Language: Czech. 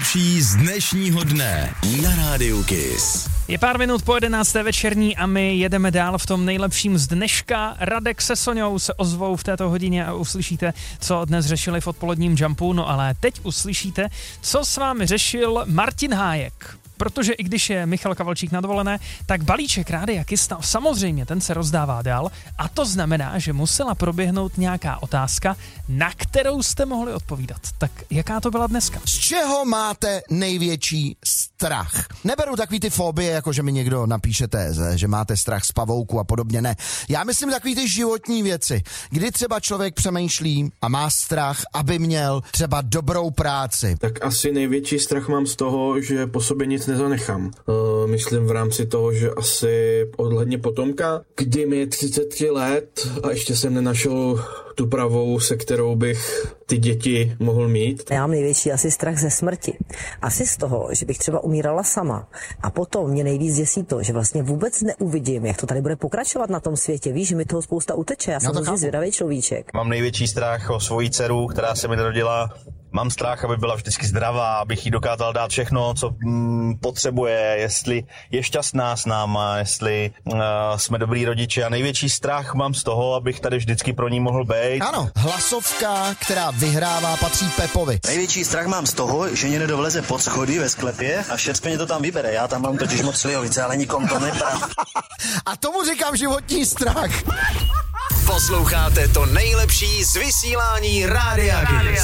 nejlepší z dnešního dne na Rádiu Kiss. Je pár minut po 11. večerní a my jedeme dál v tom nejlepším z dneška. Radek se Soňou se ozvou v této hodině a uslyšíte, co dnes řešili v odpoledním Jumpu. No ale teď uslyšíte, co s vámi řešil Martin Hájek. Protože i když je Michal Kavalčík na dovolené, tak balíček Rádia Kiss, samozřejmě ten se rozdává dál a to znamená, že musela proběhnout nějaká otázka, na kterou jste mohli odpovídat. Tak jaká to byla dneska? Z čeho máte největší strach? Neberu takový ty fobie, jako že mi někdo napíše téze, že máte strach z pavouku a podobně, ne. Já myslím takový ty životní věci, kdy třeba člověk přemýšlí a má strach, aby měl třeba dobrou práci. Tak asi největší strach mám z toho, že po sobě nic nezanechám. Myslím v rámci toho, že asi ohledně potomka, kdy mi je 33 let a ještě jsem nenašel tu pravou, se kterou bych ty děti mohl mít. Já mám největší asi strach ze smrti. Asi z toho, že bych třeba umírala sama. A potom mě nejvíc děsí to, že vlastně vůbec neuvidím, jak to tady bude pokračovat na tom světě. Víš, že mi toho spousta uteče. Já jsem hrozně zvědavý človíček. Mám největší strach o svoji dceru, která se mi narodila. Mám strach, aby byla vždycky zdravá, abych jí dokázal dát všechno, co potřebuje, jestli je šťastná s náma, jestli jsme dobrý rodiče. A největší strach mám z toho, abych tady vždycky pro ní mohl být. Ano, hlasovka, která vyhrává, patří Pepovi. Největší strach mám z toho, že někdo dovleze pod schody ve sklepě a všecko mě to tam vybere. Já tam mám totiž moc slivovice, ale nikom to neprám. A tomu říkám životní strach. Posloucháte to nejlepší z vysílání Rádia Kiss.